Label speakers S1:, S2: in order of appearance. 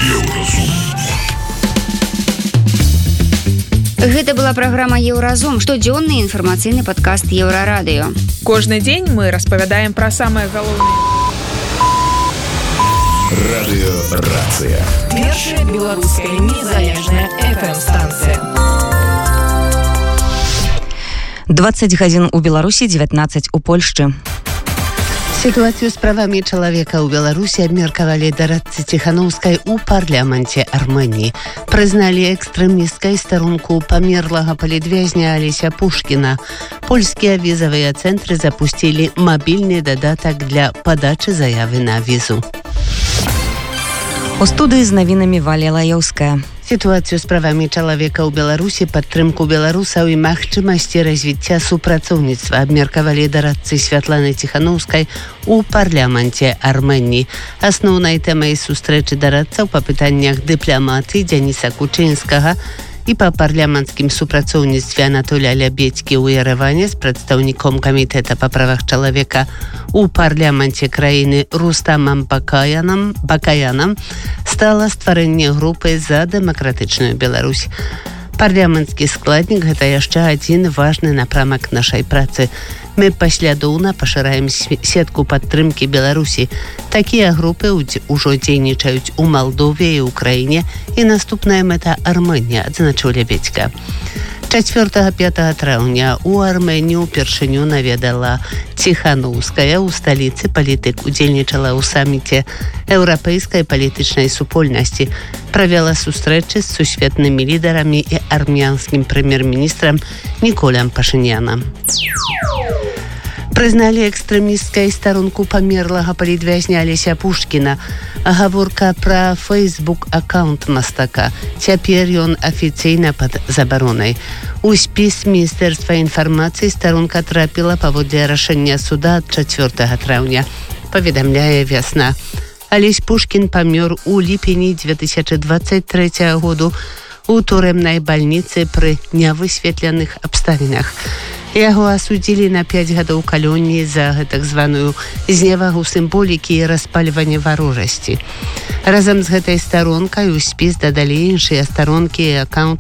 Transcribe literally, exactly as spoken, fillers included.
S1: Еўразум.
S2: Гэта была праграма «Еўразум», штодзённы інфармацыйны падкаст Еўрарадыё.
S3: Кожны дзень мы распавядаем пра самае галоўнае.
S1: Радыё-рацыя.
S4: Першая беларуская незалежная эф эм-станцыя.
S5: двадцать гадзін у Беларусі, дзевятнаццаць у Польшчы.
S6: Сітуацыю з правамі чалавека ў Беларусі абмеркавалі дарадцы Ціханаўскай у парламенце Арменіі. Прызналі экстрэмісткай старонку памерлага палітвязня Алеся Пушкіна. Польскія візавыя цэнтры запусцілі мабільны дадатак для падачы заявы на візу.
S5: У студыі з навінамі Валя Лаёўская.
S6: Сітуацыю з правамі чалавека ў Беларусі, падтрымку беларусаў і магчымасці развіцця супрацоўніцтва абмеркавалі дарадцы Святланы Ціханаўскай у парламенце Арменіі. Асноўнай тэмай сустрэчы дарадцаў па пытаннях дыпламатыі Дзяніса Кучынскага і па парламенцкім супрацоўніцтве Анатолія Лябедзькі ў Ерэване з прадстаўніком камітэта па правах чалавека у парламенце краіны Рустамам Бакаянам, Бакаянам стала стварэнне групы за дэмакратычную Беларусь. Парламенцкі складнік – гэта яшчэ адзін важны напрамак нашай працы. Мы паслядоўна пашыраем сетку падтрымкі Беларусі. Такія групы ўжо дзейнічаюць у Малдове і Украіне, і наступная мэта Арменія, адзначыў Лябедзька. чацвёртага-пятага траўня у Арменію упершыню наведала Ціханаўская. У сталіцы палітык удзельнічала ў саміце еўрапейскай палітычнай супольнасці, правяла сустрэчы з сусветнымі лідарамі і армянскім прэм'ер-міністрам Ніколем Пашынянам. Прызналі экстрэмісткай старонку памерлага палітвязня Алеся Пушкіна. Гаворка пра фэйсбук-аккаунт мастака. Цяпер ён афіцыйна пад забаронай. У спіс Міністэрства інфармацыі старонка трапіла паводле рашэння суда ад чацвёртага траўня. Паведамляе «Вясна». Алесь Пушкін памёр у ліпені дзве тысячы дваццаць трэцяга году у турэмнай бальніцы пры нявысветленых абставінах. Яго асудзілі на пяць гадоў калоніі за гэтак званую зневагу сімволікі і распальванне варожасці. Разам з гэтай старонкай у спіс дадалі іншыя старонкі і аккаунты